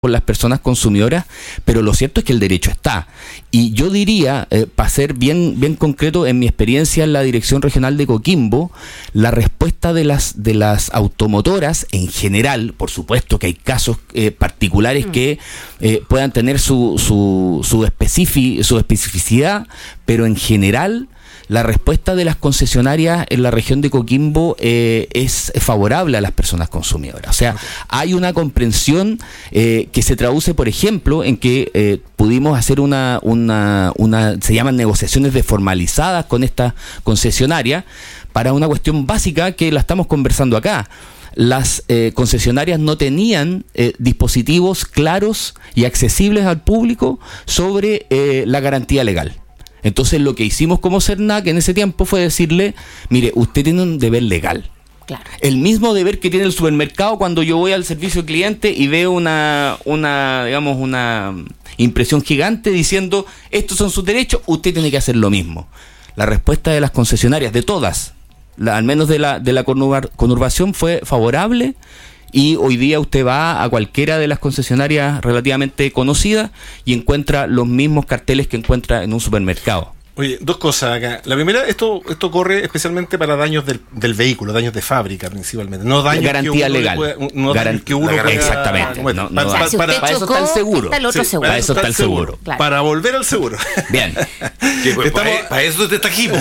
por las personas consumidoras, pero lo cierto es que el derecho está. Y yo diría, para ser bien concreto, en mi experiencia en la Dirección Regional de Coquimbo, la respuesta de las automotoras en general, por supuesto que hay casos particulares que puedan tener su especificidad, pero en general la respuesta de las concesionarias en la región de Coquimbo es favorable a las personas consumidoras. O sea, hay una comprensión que se traduce, por ejemplo, en que pudimos hacer se llaman negociaciones desformalizadas con esta concesionaria para una cuestión básica que la estamos conversando acá. Las concesionarias no tenían dispositivos claros y accesibles al público sobre la garantía legal. Entonces lo que hicimos como CERNAC en ese tiempo fue decirle, mire, usted tiene un deber legal. Claro. El mismo deber que tiene el supermercado cuando yo voy al servicio al cliente y veo una impresión gigante diciendo, estos son sus derechos, usted tiene que hacer lo mismo. La respuesta de las concesionarias, de todas, al menos de la conurbación, fue favorable. Y hoy día usted va a cualquiera de las concesionarias relativamente conocidas y encuentra los mismos carteles que encuentra en un supermercado. Oye, dos cosas acá. La primera, esto corre especialmente para daños del vehículo, daños de fábrica principalmente. No daños garantía que legal. Daños que uno pueda, exactamente. Para eso está el seguro. Está el otro seguro. Para eso está el seguro. Claro. Para volver al seguro. Bien. Para eso te trajimos.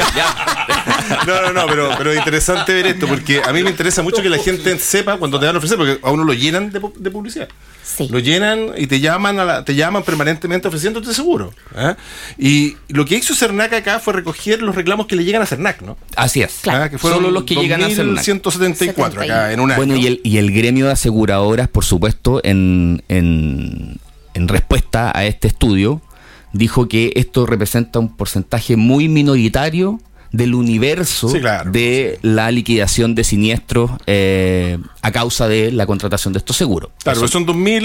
No, pero interesante ver esto, porque a mí me interesa mucho que la gente sepa cuando te van a ofrecer, porque a uno lo llenan de publicidad. Sí. Lo llenan y te llaman permanentemente ofreciéndote seguro. Y lo que hizo CERNAC acá fue recoger los reclamos que le llegan a CERNAC, ¿no? Así es. Claro. Que fueron solo los que llegan a CERNAC. 174 acá en un año. Bueno, y el gremio de aseguradoras, por supuesto, en respuesta a este estudio, dijo que esto representa un porcentaje muy minoritario del universo de la liquidación de siniestros a causa de la contratación de estos seguros. Claro, pero son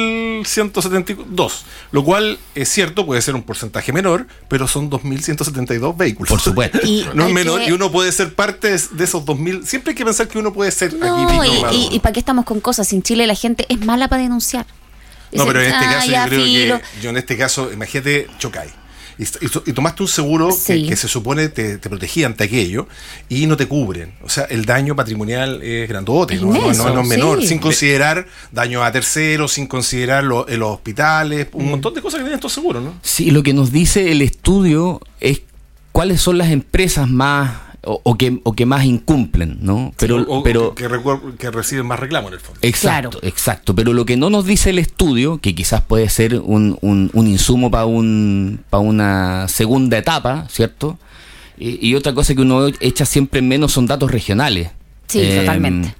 2.172, lo cual es cierto, puede ser un porcentaje menor, pero son 2.172 vehículos. Por supuesto. No es menor, y uno puede ser parte de esos 2.000. Siempre hay que pensar que uno puede ser aquí víctima. ¿Y para qué estamos con cosas? En Chile la gente es mala para denunciar. No, pero en este caso yo creo que en este caso, imagínate, chocáis. Y tomaste un seguro que se supone te protegía ante aquello y no te cubren. O sea, el daño patrimonial es grandote, no es menor, sin considerar daño a terceros, sin considerar los hospitales, un montón de cosas que tienen estos seguros, ¿no? Sí, lo que nos dice el estudio es cuáles son las empresas más o que más incumplen, ¿no? Pero que reciben más reclamos en el fondo. Exacto. Pero lo que no nos dice el estudio, que quizás puede ser un insumo para una segunda etapa, ¿cierto? Y otra cosa que uno echa siempre en menos son datos regionales. Sí, totalmente.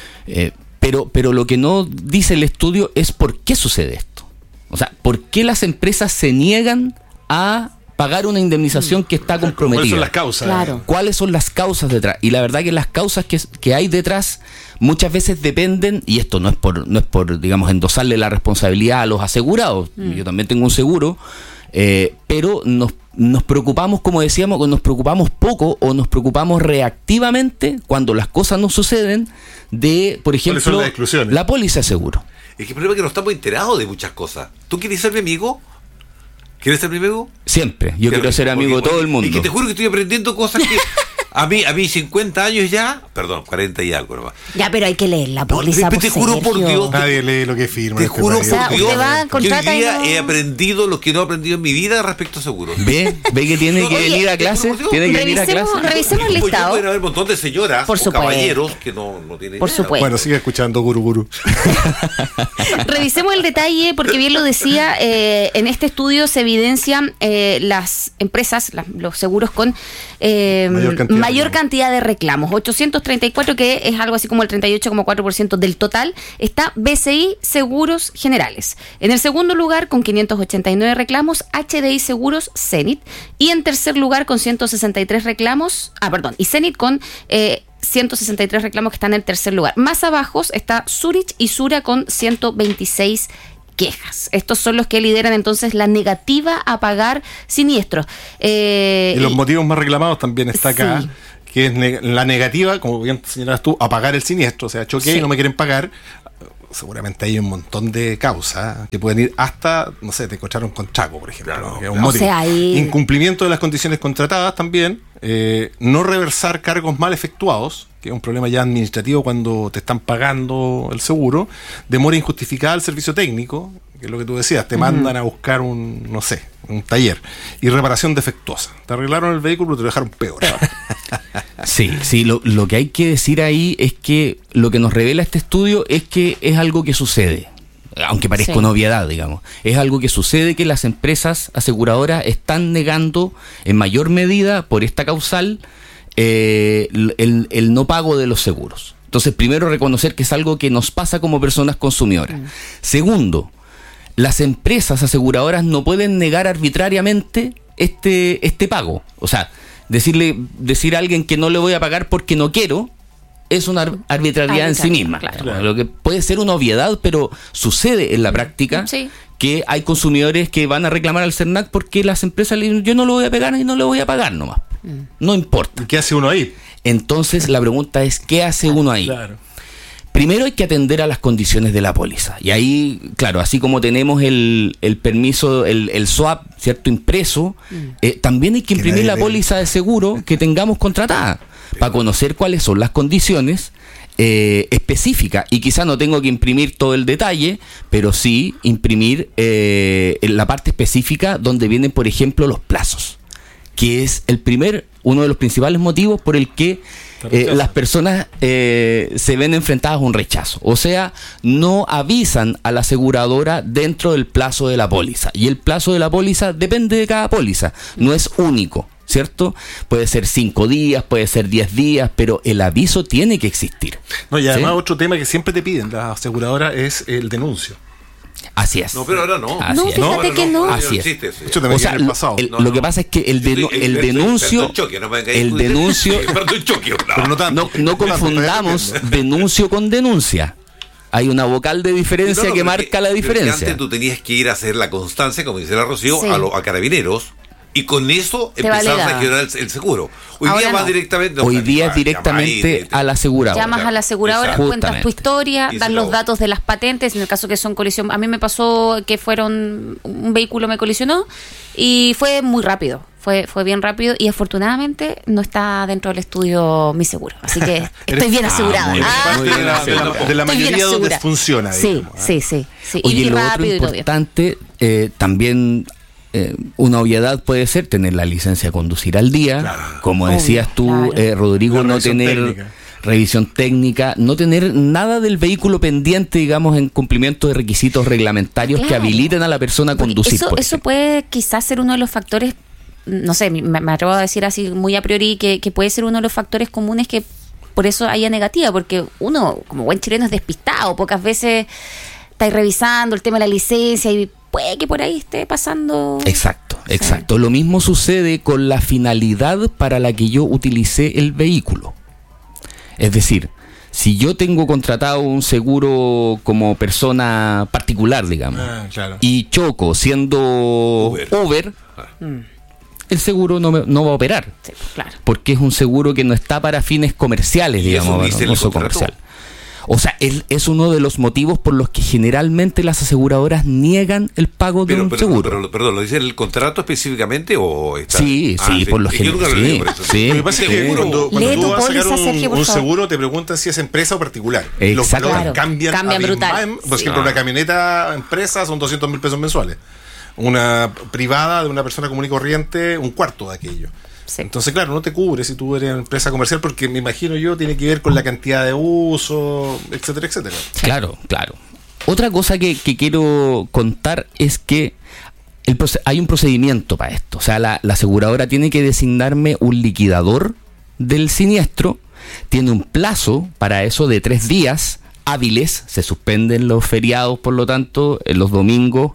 Pero lo que no dice el estudio es por qué sucede esto. O sea, ¿por qué las empresas se niegan a pagar una indemnización que está comprometida? ¿Cuáles son las causas? Claro. ¿Cuáles son las causas detrás? Y la verdad que las causas que hay detrás muchas veces dependen, y esto no es por digamos, endosarle la responsabilidad a los asegurados. Yo también tengo un seguro, pero nos preocupamos, como decíamos, nos preocupamos poco o nos preocupamos reactivamente cuando las cosas no suceden de, por ejemplo, la póliza de seguro. Es que el problema es que no estamos enterados de muchas cosas. ¿Tú quieres ser mi amigo? ¿Quieres ser mi amigo? Siempre. Yo quiero ser amigo de todo el mundo. Y que te juro que estoy aprendiendo cosas que a mí 50 años ya, perdón, 40 y algo nomás. Ya, pero hay que leer la póliza. Te juro por Dios. Nadie lee lo que firma. Te juro por Dios. Que hoy día he aprendido lo que no he aprendido en mi vida respecto a seguros. ¿Ve que tiene que venir a clase? Revisemos el listado. Pueden haber un montón de señoras o caballeros que no tienen por idea. supuesto. Bueno, sigue escuchando Guru. Revisemos el detalle, porque bien lo decía, en este estudio se evidencian las empresas, los seguros con mayor cantidad de reclamos. 834, que es algo así como el 38,4% del total, está BCI Seguros Generales. En el segundo lugar, con 589 reclamos, HDI Seguros Zenit. Y en tercer lugar, con 163 reclamos, y Zenit con 163 reclamos, que están en el tercer lugar. Más abajo está Zurich y Sura con 126 quejas. Estos son los que lideran entonces la negativa a pagar siniestros. Y los motivos más reclamados también está acá, que es la negativa, como bien señalabas tú, a pagar el siniestro. O sea, choqué y no me quieren pagar. seguramente hay un montón de causas que pueden ir hasta, no sé, te encontraron con Chaco, por ejemplo. Claro, que es un motivo. Incumplimiento de las condiciones contratadas también, no reversar cargos mal efectuados, que es un problema ya administrativo cuando te están pagando el seguro, demora injustificada al servicio técnico, que es lo que tú decías, te mandan a buscar un taller, y reparación defectuosa. Te arreglaron el vehículo, pero te lo dejaron peor. Sí, lo que hay que decir ahí es que lo que nos revela este estudio es que es algo que sucede, aunque parezca una obviedad, digamos. Es algo que sucede, que las empresas aseguradoras están negando en mayor medida por esta causal el no pago de los seguros. Entonces, primero, reconocer que es algo que nos pasa como personas consumidoras. Segundo, las empresas aseguradoras no pueden negar arbitrariamente este pago. O sea, decir a alguien que no le voy a pagar porque no quiero es una arbitrariedad en sí misma. Claro. Lo que puede ser una obviedad, pero sucede en la práctica que hay consumidores que van a reclamar al CERNAC porque las empresas le dicen, yo no lo voy a pagar y no le voy a pagar nomás. No importa. ¿Qué hace uno ahí? Entonces la pregunta es, ¿qué hace uno ahí? Claro. Primero hay que atender a las condiciones de la póliza. Y ahí, claro, así como tenemos el permiso, el swap, ¿cierto?, impreso, también hay que imprimir la póliza de seguro que tengamos contratada para conocer cuáles son las condiciones específicas. Y quizá no tengo que imprimir todo el detalle, pero sí imprimir la parte específica donde vienen, por ejemplo, los plazos, que es uno de los principales motivos por el que las personas se ven enfrentadas a un rechazo. O sea, no avisan a la aseguradora dentro del plazo de la póliza. Y el plazo de la póliza depende de cada póliza, no es único, ¿cierto? Puede ser 5 días, puede ser 10 días, pero el aviso tiene que existir. No, y además otro tema que siempre te piden las aseguradoras es el denuncio. Así es. No, pero ahora no. No, fíjate que no. Así es. O sea, lo que pasa es que el denuncio, no confundamos denuncio con denuncia. Hay una vocal de diferencia que marca la diferencia. Antes tú tenías que ir a hacer la constancia, como dice la Rocío, a Carabineros. Y con eso empezabas a generar el seguro. Hoy día vas directamente. Hoy día es directamente a la aseguradora. Llamas a la aseguradora, cuentas tu historia, dan los datos de las patentes. En el caso que son colisión, a mí me pasó que un vehículo me colisionó y fue muy rápido. Fue bien rápido y afortunadamente no está dentro del estudio mi seguro. Así que estoy bien asegurada. De la mayoría donde funciona. Sí. Oye, y lo otro importante también. Una obviedad puede ser tener la licencia de conducir al día, como decías tú, Rodrigo, no tener revisión técnica, no tener nada del vehículo pendiente, digamos, en cumplimiento de requisitos reglamentarios que habiliten a la persona a conducir. Eso puede quizás ser uno de los factores, no sé, me atrevo a decir así muy a priori, que puede ser uno de los factores comunes que por eso haya negativa, porque uno, como buen chileno, es despistado, pocas veces está revisando el tema de la licencia y puede que por ahí esté pasando. Exacto. Lo mismo sucede con la finalidad para la que yo utilicé el vehículo. Es decir, si yo tengo contratado un seguro como persona particular, digamos, y choco siendo Uber, el seguro no va a operar. Sí, claro. Porque es un seguro que no está para fines comerciales, digamos, no uso comercial. O sea, es uno de los motivos por los que generalmente las aseguradoras niegan el pago de un seguro. Perdón, ¿lo dice el contrato específicamente o está? Sí, por lo general. Sí. Lo que pasa es que cuando tú vas a sacar un seguro te preguntan si es empresa o particular. Exacto. Los cambian brutal. Por ejemplo, una camioneta empresa son 200.000 pesos mensuales. Una privada de una persona común y corriente, un cuarto de aquello. Sí. Entonces, claro, no te cubre si tú eres empresa comercial, porque me imagino yo tiene que ver con la cantidad de uso, etcétera. Claro. Otra cosa que quiero contar es que hay un procedimiento para esto. O sea, la aseguradora tiene que designarme un liquidador del siniestro, tiene un plazo para eso de 3 días hábiles, se suspenden los feriados, por lo tanto, los domingos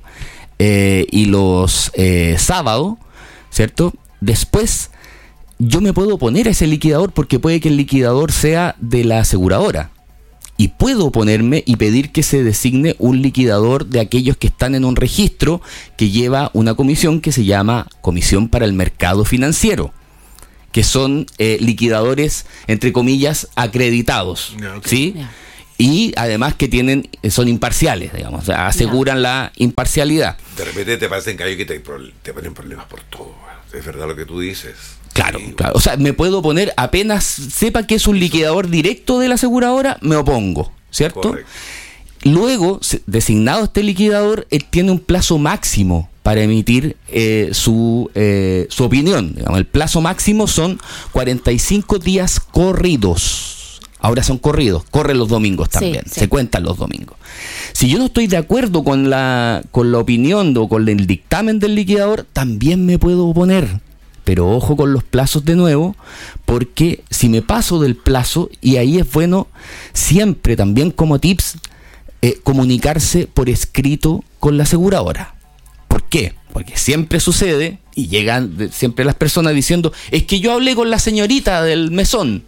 y los sábados, ¿cierto? Después yo me puedo oponer a ese liquidador porque puede que el liquidador sea de la aseguradora. Y puedo oponerme y pedir que se designe un liquidador de aquellos que están en un registro que lleva una comisión que se llama Comisión para el Mercado Financiero, que son liquidadores, entre comillas, acreditados. ¿Sí? Y además que son imparciales, digamos, o sea, aseguran la imparcialidad. De repente te parecen que te ponen problemas por todo. Es verdad lo que tú dices. Claro, claro. O sea, me puedo oponer, apenas sepa que es un liquidador directo de la aseguradora, me opongo, ¿cierto? Correcto. Luego, designado este liquidador, él tiene un plazo máximo para emitir su opinión. Digamos, el plazo máximo son 45 días corridos. Ahora son corridos, corren los domingos también, se cuentan los domingos. Si yo no estoy de acuerdo con la opinión o con el dictamen del liquidador, también me puedo oponer. Pero ojo con los plazos de nuevo, porque si me paso del plazo, y ahí es bueno siempre también como tips, comunicarse por escrito con la aseguradora. ¿Por qué? Porque siempre sucede, y llegan siempre las personas diciendo, es que yo hablé con la señorita del mesón.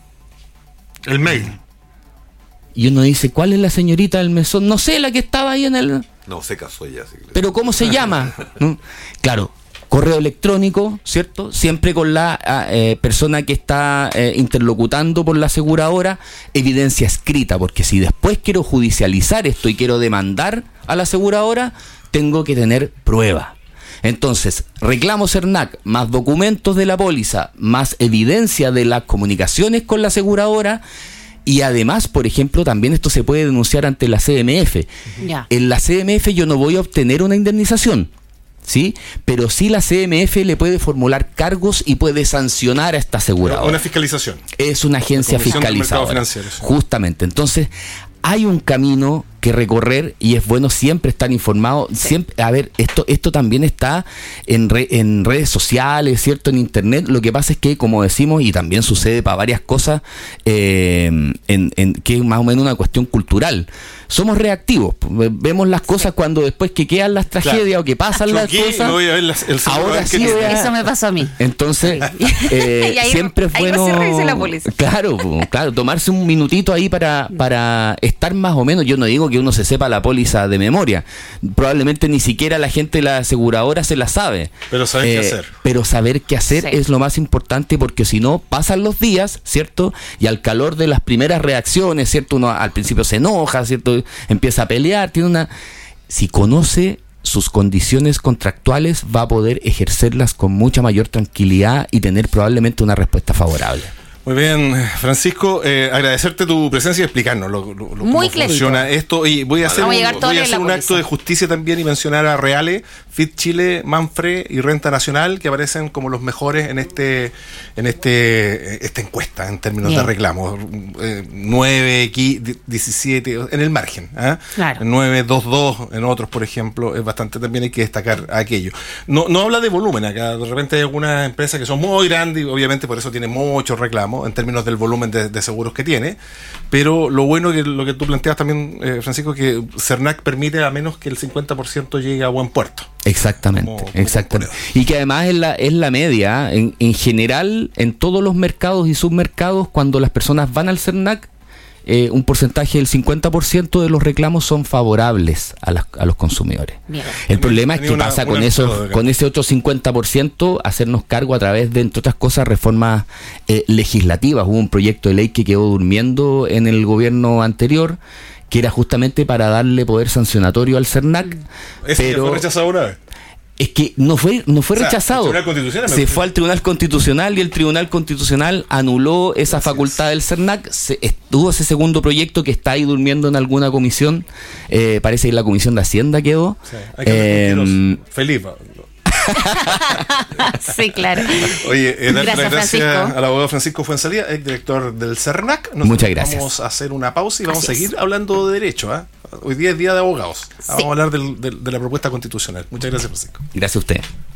El mail. Y uno dice, ¿cuál es la señorita del mesón? No sé, la que estaba ahí en el... No, se casó ya. Sí. ¿Pero cómo se llama? ¿No? Claro, correo electrónico, ¿cierto? Siempre con la persona que está interlocutando por la aseguradora, evidencia escrita, porque si después quiero judicializar esto y quiero demandar a la aseguradora, tengo que tener prueba. Entonces, reclamo CERNAC, más documentos de la póliza, más evidencia de las comunicaciones con la aseguradora. Y además, por ejemplo, también esto se puede denunciar ante la CMF. Ya. En la CMF yo no voy a obtener una indemnización, ¿sí? Pero sí la CMF le puede formular cargos y puede sancionar a esta aseguradora. Una fiscalización. Es una agencia fiscalizadora. Justamente. Entonces, hay un camino que recorrer y es bueno siempre estar informado. Siempre, a ver, esto también está en redes sociales, ¿cierto? En internet. Lo que pasa es que, como decimos, y también sucede para varias cosas, que es más o menos una cuestión cultural. Somos reactivos, vemos las cosas cuando después que quedan las tragedias o que pasan las cosas. Voy a ver ahora sí eso me pasó a mí. Entonces, siempre es bueno, claro, tomarse un minutito ahí para estar más o menos. Yo no digo que uno se sepa la póliza de memoria, probablemente ni siquiera la gente de la aseguradora se la sabe, pero saber qué hacer. Pero saber qué hacer es lo más importante, porque si no, pasan los días, ¿cierto? Y al calor de las primeras reacciones, ¿cierto? Uno al principio se enoja, ¿cierto? Empieza a pelear, si conoce sus condiciones contractuales, va a poder ejercerlas con mucha mayor tranquilidad y tener probablemente una respuesta favorable. Muy bien, Francisco, agradecerte tu presencia y explicarnos cómo funciona esto. Y voy a hacer un acto de justicia también y mencionar a Reale, Fit Chile, Manfre y Renta Nacional, que aparecen como los mejores en esta encuesta en términos de reclamos. 9, 17, en el margen. Claro. 9, 2, 2 en otros, por ejemplo, es bastante, también hay que destacar aquello. No habla de volumen acá, de repente hay algunas empresas que son muy grandes y obviamente por eso tienen muchos reclamos en términos del volumen de seguros que tiene, pero lo bueno que lo que tú planteas también, Francisco, que CERNAC permite a menos que el 50% llegue a buen puerto. Exactamente. Y que además es la media, en general, en todos los mercados y submercados, cuando las personas van al CERNAC, un porcentaje del 50% de los reclamos son favorables a los consumidores. Bien. El problema es que pasa con ese otro 50%, hacernos cargo a través de, entre otras cosas, reformas legislativas. Hubo un proyecto de ley que quedó durmiendo en el gobierno anterior, que era justamente para darle poder sancionatorio al CERNAC. Pero fue rechazado una vez. Es que no fue rechazado. Se fue al Tribunal Constitucional y el Tribunal Constitucional anuló esa facultad del CERNAC. Tuvo ese segundo proyecto que está ahí durmiendo en alguna comisión. Parece que la Comisión de Hacienda quedó. Sí, hay que Felipe. Sí, claro. Oye, gracias al abogado Francisco Fuenzalía, ex director del CERNAC. Muchas gracias. Vamos a hacer una pausa y vamos a seguir hablando de derecho. Hoy día es día de abogados. Vamos a hablar de la propuesta constitucional. Muchas gracias, Francisco. Gracias a usted.